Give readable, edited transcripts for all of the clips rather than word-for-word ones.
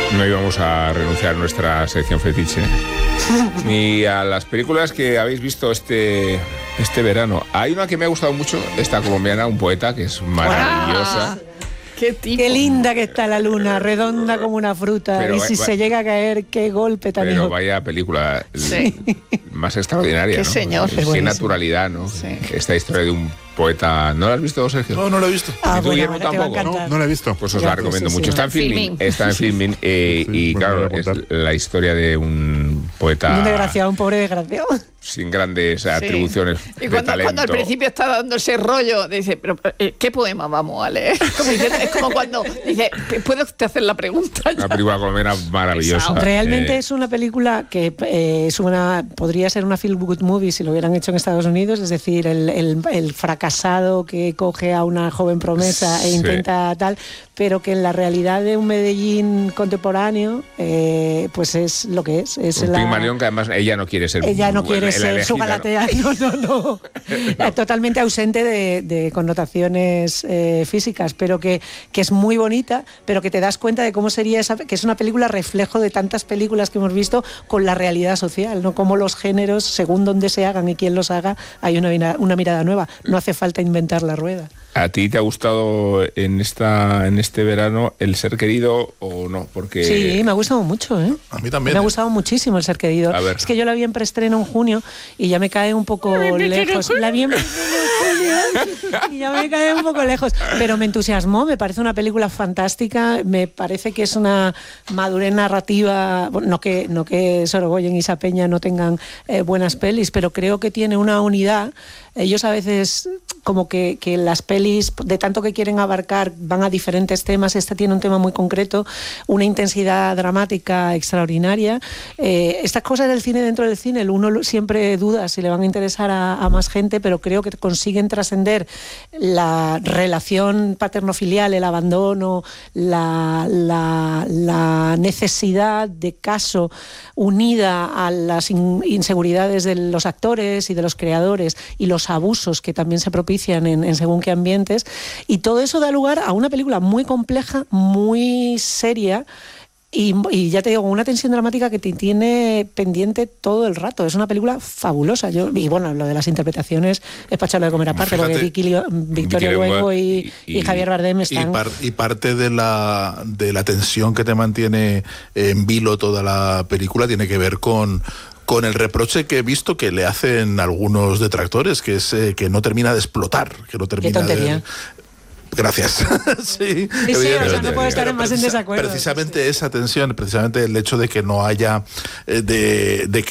no íbamos a renunciar a nuestra sección fetiche ni a las películas que habéis visto este verano. Hay una que me ha gustado mucho, esta colombiana, Un poeta, que es maravillosa. Qué linda que está la luna, redonda como una fruta. Pero y si se llega a caer, qué golpe también. Pero vaya película más extraordinaria, qué ¿no? señor. Qué naturalidad, ¿no? Sí. Esta historia de un poeta. ¿No la has visto, Sergio? No la he visto. ¿Y tú, Guillermo, tampoco? No la he visto. Pues os la recomiendo mucho. Está en Filmin. Está en Filmin. Y claro, es la historia de un poeta. Un desgraciado, un pobre desgraciado. Sin grandes atribuciones y de talento. Cuando al principio está dando ese rollo, dice, pero ¿qué poema vamos a leer? Es como cuando dice, ¿puede usted hacer la pregunta? Una película colombiana maravillosa. Realmente es una película que podría ser una feel good movie si lo hubieran hecho en Estados Unidos, es decir, el fracasado que coge a una joven promesa e intenta tal, pero que en la realidad de un Medellín contemporáneo, pues es lo que es. Un Pigmalión que además ella no quiere ser. Ella no quiere ser su Galatea, no. Totalmente ausente de connotaciones físicas, pero que es muy bonita, pero que te das cuenta de cómo sería que es una película reflejo de tantas películas que hemos visto con la realidad social, ¿no? Cómo los géneros, según donde se hagan y quién los haga, hay una mirada nueva. No hace falta inventar la rueda. ¿A ti te ha gustado en este verano El ser querido o no? Porque sí, me ha gustado mucho, ¿eh? A mí también. Me ha gustado muchísimo El ser querido. Es que yo la vi en preestreno en junio y ya me cae un poco lejos. La vi en y ya me cae un poco lejos. Pero me entusiasmó, me parece una película fantástica, me parece que es una madurez narrativa, no que Sorogoyen y Sapeña no tengan buenas pelis, pero creo que tiene una unidad. Ellos a veces como que las pelis, de tanto que quieren abarcar, van a diferentes temas. Esta tiene un tema muy concreto, una intensidad dramática extraordinaria. Estas cosas del cine dentro del cine, uno siempre duda si le van a interesar a más gente, pero creo que consiguen trascender la relación paterno-filial, el abandono, la necesidad de caso unida a las inseguridades de los actores y de los creadores y los abusos que también se propician en según qué ambientes, y todo eso da lugar a una película muy compleja, muy seria y ya te digo, una tensión dramática que te tiene pendiente todo el rato. Es una película fabulosa. Y bueno, lo de las interpretaciones es para echarlo de comer aparte. Fíjate, porque Victoria Luengo y Javier Bardem están... Y parte de la tensión que te mantiene en vilo toda la película tiene que ver con el reproche que he visto que le hacen algunos detractores, que es que no termina de explotar, que no termina. Qué tontería. Gracias. Sí, o sea, no puedo estar más en desacuerdo. Precisamente esa tensión, precisamente el hecho de que no haya, de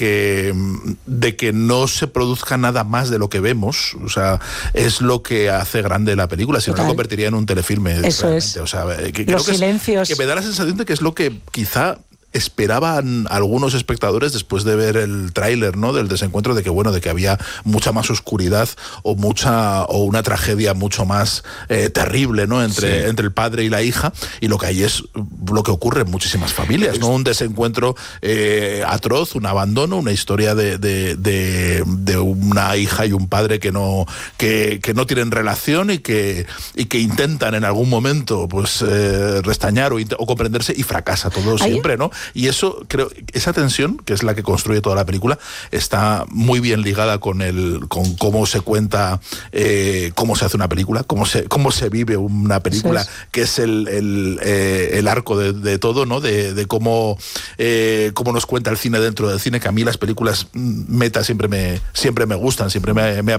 que no se produzca nada más de lo que vemos, o sea, es lo que hace grande la película. Si no, la convertiría en un telefilme. Eso es. O sea, los silencios. Que me da la sensación de que es lo que quizá esperaban algunos espectadores después de ver el tráiler, ¿no?, del desencuentro, de que había mucha más oscuridad o una tragedia mucho más terrible, ¿no?, entre el padre y la hija, y lo que hay es lo que ocurre en muchísimas familias, ¿no?, un desencuentro atroz, un abandono, una historia de una hija y un padre que no tienen relación y que intentan en algún momento pues restañar o comprenderse, y fracasa todo siempre, ¿no? Y eso, creo, esa tensión, que es la que construye toda la película, está muy bien ligada con cómo se cuenta, cómo se hace una película, cómo se vive una película, que es el arco de todo, ¿no? De cómo nos cuenta el cine dentro del cine, que a mí las películas meta siempre me gustan, siempre me